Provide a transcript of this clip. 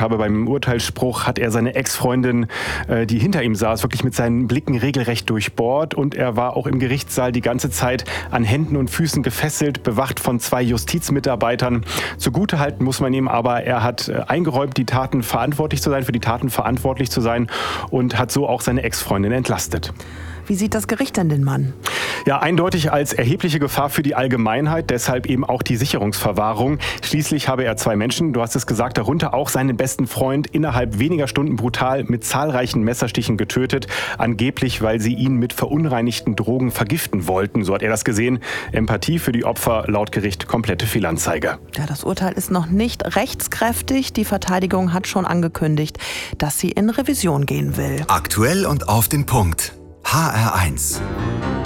habe. Beim Urteilsspruch hat er seine Ex-Freundin, die hinter ihm saß, wirklich mit seinen Blicken regelrecht durchbohrt. Und er war auch im Gerichtssaal die ganze Zeit an Händen und Füßen gefesselt, bewacht von 2 Justizmitarbeitern. Zugutehalten muss man ihm aber, er hat eingeräumt, für die Taten verantwortlich zu sein und hat so auch seine Ex-Freundin entlastet. Wie sieht das Gericht denn den Mann? Ja, eindeutig als erhebliche Gefahr für die Allgemeinheit, deshalb eben auch die Sicherungsverwahrung. Schließlich habe er 2 Menschen, du hast es gesagt, darunter auch seinen besten Freund, innerhalb weniger Stunden brutal mit zahlreichen Messerstichen getötet. Angeblich, weil sie ihn mit verunreinigten Drogen vergiften wollten. So hat er das gesehen. Empathie für die Opfer, laut Gericht komplette Fehlanzeige. Ja, das Urteil ist noch nicht rechtskräftig. Die Verteidigung hat schon angekündigt, dass sie in Revision gehen will. Aktuell und auf den Punkt. HR1.